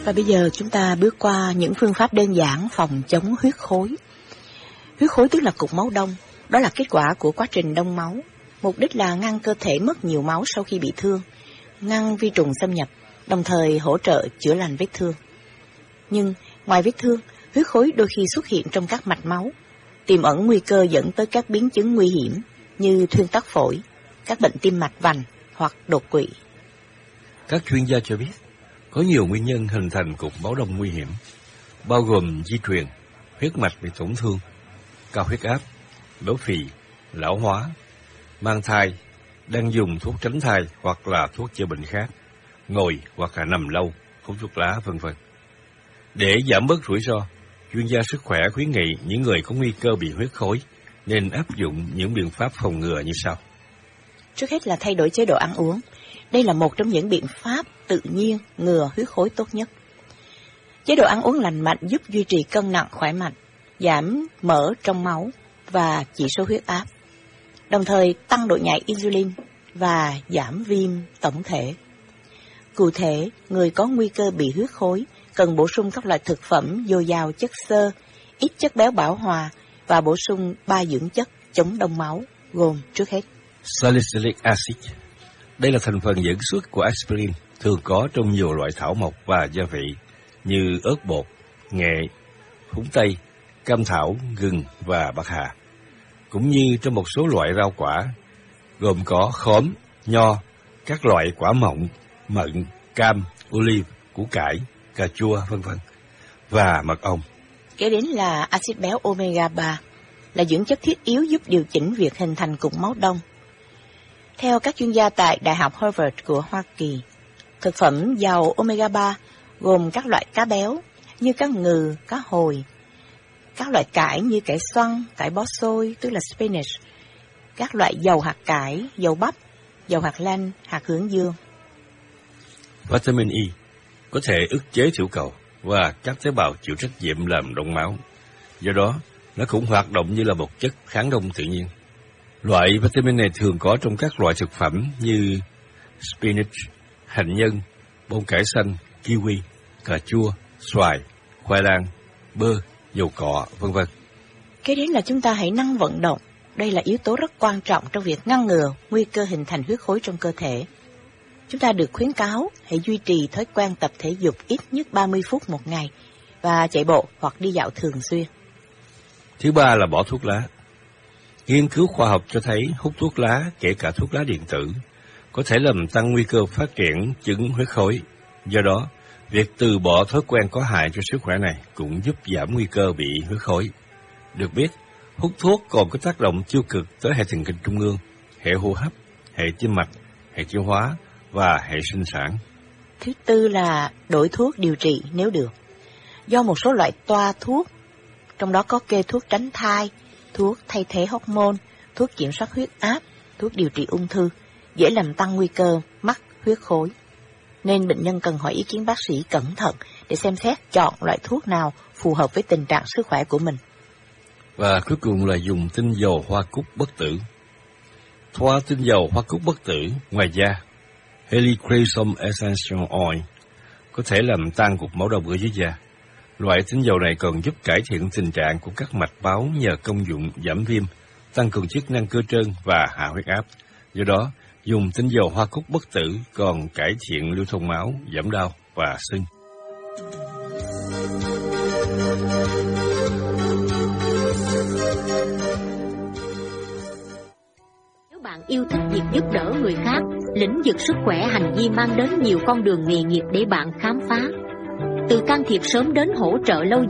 Và bây giờ chúng ta bước qua những phương pháp đơn giản phòng chống huyết khối. Huyết khối tức là cục máu đông, đó là kết quả của quá trình đông máu. Mục đích là ngăn cơ thể mất nhiều máu sau khi bị thương, ngăn vi trùng xâm nhập, đồng thời hỗ trợ chữa lành vết thương. Nhưng ngoài vết thương, huyết khối đôi khi xuất hiện trong các mạch máu, tiềm ẩn nguy cơ dẫn tới các biến chứng nguy hiểm như thuyên tắc phổi, các bệnh tim mạch vành hoặc đột quỵ. Các chuyên gia cho biết, có nhiều nguyên nhân hình thành cục máu đông nguy hiểm, bao gồm di truyền, huyết mạch bị tổn thương, cao huyết áp, béo phì, lão hóa, mang thai, đang dùng thuốc tránh thai hoặc là thuốc chữa bệnh khác, ngồi hoặc là nằm lâu, hút thuốc lá, v.v. Để giảm bớt rủi ro, chuyên gia sức khỏe khuyến nghị những người có nguy cơ bị huyết khối nên áp dụng những biện pháp phòng ngừa như sau. Trước hết là thay đổi chế độ ăn uống. Đây là một trong những biện pháp tự nhiên ngừa huyết khối tốt nhất. Chế độ ăn uống lành mạnh giúp duy trì cân nặng khỏe mạnh, giảm mỡ trong máu và chỉ số huyết áp, đồng thời tăng độ nhạy insulin và giảm viêm tổng thể. Cụ thể, người có nguy cơ bị huyết khối cần bổ sung các loại thực phẩm dồi dào chất xơ, ít chất béo bão hòa và bổ sung 3 dưỡng chất chống đông máu, gồm trước hết Salicylic acid. Đây là thành phần dẫn xuất của aspirin, thường có trong nhiều loại thảo mộc và gia vị như ớt bột, nghệ, húng tây, cam thảo, gừng và bạc hà, cũng như trong một số loại rau quả, gồm có khóm, nho, các loại quả mọng, mận, cam, olive, củ cải, cà chua, v.v. và mật ong. Kế đến là axit béo omega 3, là dưỡng chất thiết yếu giúp điều chỉnh việc hình thành cục máu đông. Theo các chuyên gia tại Đại học Harvard của Hoa Kỳ, thực phẩm giàu omega 3 gồm các loại cá béo như cá ngừ, cá hồi, các loại cải như cải xoăn, cải bó xôi tức là spinach, các loại dầu hạt cải, dầu bắp, dầu hạt lanh, hạt hướng dương. Vitamin E có thể ức chế tiểu cầu và các tế bào chịu trách nhiệm làm đông máu. Do đó, nó cũng hoạt động như là một chất kháng đông tự nhiên. Loại vitamin này thường có trong các loại thực phẩm như spinach, hạnh nhân, bông cải xanh, kiwi, cà chua, xoài, khoai lang, bơ, dầu cọ, v.v. Kế đến là chúng ta hãy năng vận động. Đây là yếu tố rất quan trọng trong việc ngăn ngừa nguy cơ hình thành huyết khối trong cơ thể. Chúng ta được khuyến cáo hãy duy trì thói quen tập thể dục ít nhất 30 phút một ngày và chạy bộ hoặc đi dạo thường xuyên. Thứ ba là bỏ thuốc lá. Nghiên cứu khoa học cho thấy hút thuốc lá, kể cả thuốc lá điện tử, có thể làm tăng nguy cơ phát triển chứng huyết khối. Do đó, việc từ bỏ thói quen có hại cho sức khỏe này cũng giúp giảm nguy cơ bị huyết khối. Được biết, hút thuốc còn có tác động tiêu cực tới hệ thần kinh trung ương, hệ hô hấp, hệ tim mạch, hệ tiêu hóa và hệ sinh sản. Thứ tư là đổi thuốc điều trị nếu được. Do một số loại toa thuốc, trong đó có kê thuốc tránh thai, thuốc thay thế hormone, thuốc kiểm soát huyết áp, thuốc điều trị ung thư, dễ làm tăng nguy cơ mắc huyết khối. Nên bệnh nhân cần hỏi ý kiến bác sĩ cẩn thận để xem xét chọn loại thuốc nào phù hợp với tình trạng sức khỏe của mình. Và cuối cùng là dùng tinh dầu hoa cúc bất tử. Thoa tinh dầu hoa cúc bất tử ngoài da, Helichrysum essential oil, có thể làm tan cục máu đông ở dưới da. Loại tinh dầu này còn giúp cải thiện tình trạng của các mạch máu nhờ công dụng giảm viêm, tăng cường chức năng cơ trơn và hạ huyết áp. Do đó, dùng tinh dầu hoa cúc bất tử còn cải thiện lưu thông máu, giảm đau và sưng. Nếu bạn yêu thích việc giúp đỡ người khác, lĩnh vực sức khỏe hành vi mang đến nhiều con đường nghề nghiệp để bạn khám phá. Từ can thiệp sớm đến hỗ trợ lâu dài.